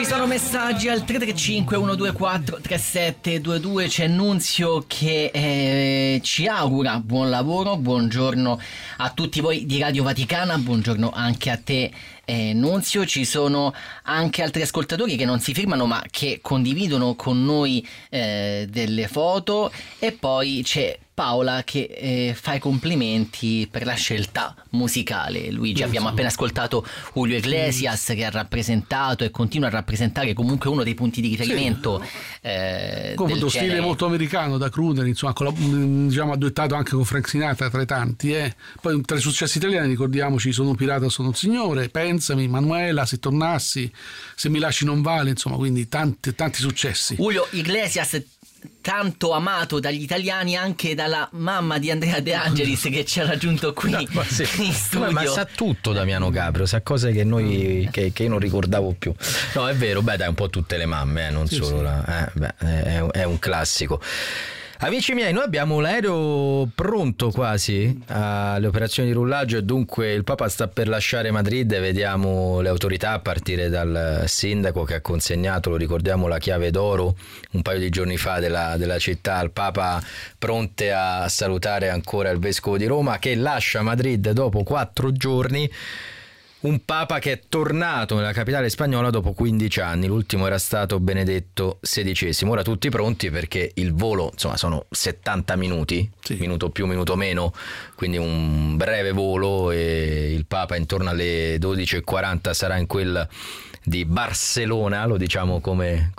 Ci sono messaggi al 335 124 3722. C'è Nunzio che ci augura buon lavoro. Buongiorno a tutti voi di Radio Vaticana, buongiorno anche a te Nunzio. Ci sono anche altri ascoltatori che non si firmano ma che condividono con noi delle foto, e poi c'è Paola che fa i complimenti per la scelta musicale. Luigi, abbiamo appena ascoltato Julio Iglesias che ha rappresentato e continua a rappresentare comunque uno dei punti di riferimento con uno stile molto americano da crooner, insomma, diciamo duettato anche con Frank Sinatra tra i tanti. Poi tra i successi italiani ricordiamoci Sono un pirata, sono un signore, Pensami, Manuela, Se tornassi, Se mi lasci non vale, insomma, quindi tanti successi. Julio Iglesias, tanto amato dagli italiani, anche dalla mamma di Andrea De Angelis che ci ha raggiunto qui in studio. Ma sa tutto Damiano Caprio, sa cose che noi che io non ricordavo più. No, è vero, beh dai, un po' tutte le mamme, non solo è un classico. Amici miei, noi abbiamo l'aereo pronto quasi alle operazioni di rullaggio e dunque il Papa sta per lasciare Madrid e vediamo le autorità a partire dal sindaco che ha consegnato, lo ricordiamo, la chiave d'oro un paio di giorni fa della città al Papa, pronte a salutare ancora il Vescovo di Roma che lascia Madrid dopo 4 giorni. Un Papa che è tornato nella capitale spagnola dopo 15 anni, l'ultimo era stato Benedetto XVI. Ora tutti pronti perché il volo, insomma, sono 70 minuti, minuto più, minuto meno, quindi un breve volo, e il Papa intorno alle 12:40 sarà in quel di Barcellona, lo diciamo come